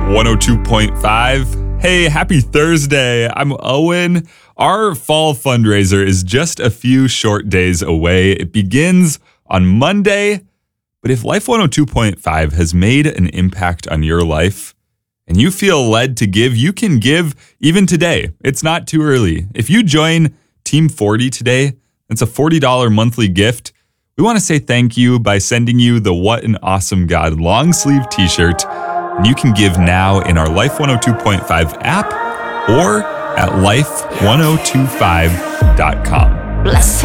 102.5. Hey, happy Thursday. I'm Owen. Our fall fundraiser is just a few short days away. It begins on Monday. But if Life 102.5 has made an impact on your life and you feel led to give, you can give even today. It's not too early. If you join Team 40 today, it's a $40 monthly gift. We want to say thank you by sending you the What an Awesome God long sleeve t-shirt. And you can give now in our Life 102.5 app or at life1025.com. Blessed